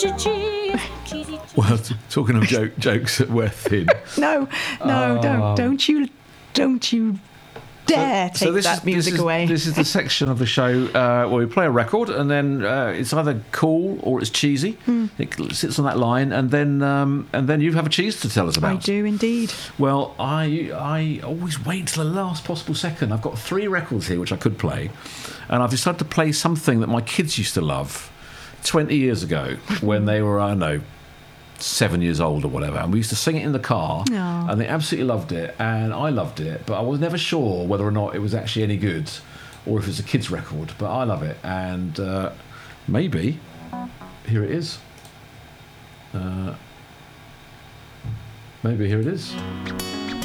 Well, talking of jokes that we're thin. No, don't you dare take that music away. This is the section of the show where we play a record, and then it's either cool or it's cheesy. It sits on that line, and then you have a cheese to tell us about. I do indeed. Well, I always wait till the last possible second. I've got 3 records here which I could play, and I've decided to play something that my kids used to love 20 years ago when they were, I don't know, 7 years old or whatever, and we used to sing it in the car. Aww. And they absolutely loved it, and I loved it, but I was never sure whether or not it was actually any good or if it's a kid's record. But I love it, and maybe here it is. Maybe here it is.